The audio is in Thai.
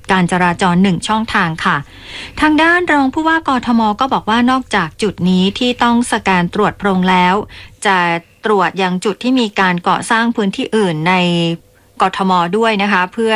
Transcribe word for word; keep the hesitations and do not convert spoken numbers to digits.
การจราจรหนึ่งช่องทางค่ะทางด้านรองผู้ว่ากทมก็บอกว่านอกจากจุดนี้ที่ต้องสแกนตรวจโพรงแล้วจะตรวจยังจุดที่มีการก่อสร้างพื้นที่อื่นในกทมด้วยนะคะเพื่อ